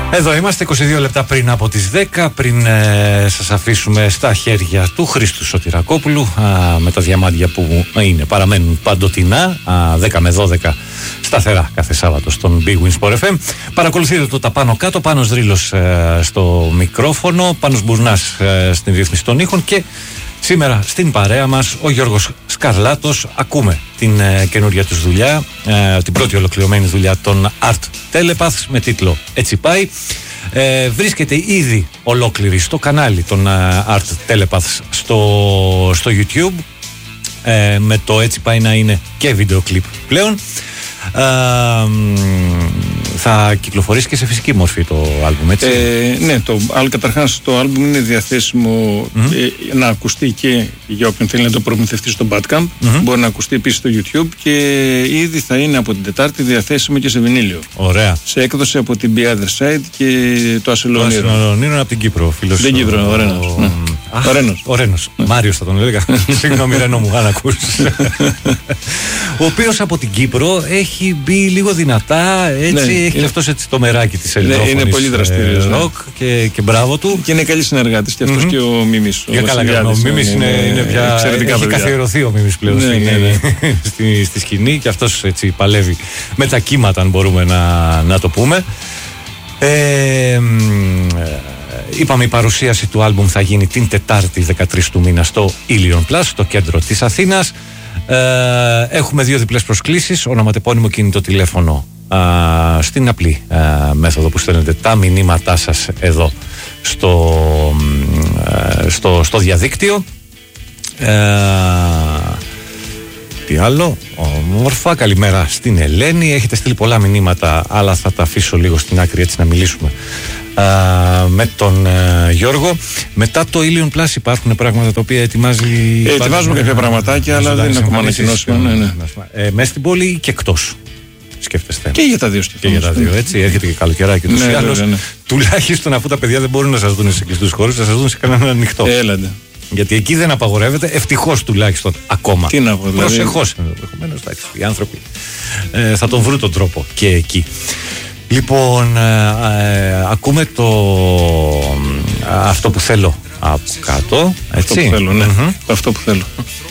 Εδώ είμαστε 22 λεπτά πριν από τις 10, πριν σας αφήσουμε στα χέρια του Χρήστου Σωτηρακόπουλου με τα διαμάντια που παραμένουν παντοτινά, 10 με 12 σταθερά κάθε Σάββατο στον Big Win Sport FM. Παρακολουθείτε το τα πάνω κάτω, Πάνος Δρύλος στο μικρόφωνο, Πάνος Μπουρνάς στην ρύθμιση των ήχων και σήμερα στην παρέα μας ο Γιώργος Σκαρλάτος. Ακούμε την καινούρια τους δουλειά, την πρώτη ολοκληρωμένη δουλειά των Art Telepaths με τίτλο «Έτσι πάει». Βρίσκεται ήδη ολόκληρη στο κανάλι των Art Telepaths στο YouTube, με το «Έτσι πάει» να είναι και βίντεο κλιπ πλέον. Θα κυκλοφορήσει και σε φυσική μορφή το άλμπουμ, έτσι? Ναι, καταρχάς το άλμπουμ είναι διαθέσιμο να ακουστεί και για όποιον θέλει να το προμηθευτεί στο Bandcamp. Μπορεί να ακουστεί επίσης στο YouTube και ήδη θα είναι από την Τετάρτη διαθέσιμο και σε βινίλιο. Ωραία. Σε έκδοση από την Be Other Side και το Ασελονίρο. Το είναι από την Κύπρο, φίλος. Την Κύπρο, ο Ρένος. Μάριος θα τον έλεγα. Συγγνώμη Ρένο μου, αν ακούσεις. Ο οποίος από την Κύπρο έχει μπει λίγο δυνατά, έτσι, έχει αυτός έτσι το μεράκι της ελληνόφωνης. Είναι πολύ δραστήριος ροκ και μπράβο του. Και είναι καλή συνεργάτης και αυτός και ο Μίμης. Ο Μίμης είναι πια, έχει καθιερωθεί ο Μίμης πλέον στη σκηνή και αυτός έτσι παλεύει με τα κύματα, αν μπορούμε να το πούμε. Είπαμε, η παρουσίαση του άλμπουμ θα γίνει την Τετάρτη 13 του μήνα στο Ilion Plus, στο κέντρο της Αθήνας. Έχουμε 2 διπλές προσκλήσεις, ονοματεπώνυμο κινητό τηλέφωνο, στην απλή μέθοδο που στέλνετε τα μηνύματά σας εδώ στο διαδίκτυο. Τι άλλο? Όμορφα, καλημέρα στην Ελένη. Έχετε στείλει πολλά μηνύματα, αλλά θα τα αφήσω λίγο στην άκρη, έτσι να μιλήσουμε με τον Γιώργο. Μετά το Ilion Plus υπάρχουν πράγματα τα οποία ετοιμάζει. Ετοιμάζουμε κάποια πραγματάκια, αλλά δεν είναι ακόμα ανακοινώσιμο. Μέσα στην πόλη και εκτός. Σκέφτεστε. Και για τα δύο έτσι. Έρχεται και καλοκαιράκι. Τουλάχιστον αφού τα παιδιά δεν μπορούν να σας δουν σε κλειστούς χώρους, θα σας δουν σε κανέναν ανοιχτό. Έλατε. Γιατί εκεί δεν απαγορεύεται, ευτυχώς τουλάχιστον ακόμα. Τι να πω, δηλαδή. Προσεχώς ενδεχομένως, οι άνθρωποι θα τον βρουν τον τρόπο και εκεί. Λοιπόν, ακούμε αυτό που θέλω από κάτω, έτσι. Αυτό που θέλω, ναι. Αυτό που θέλω.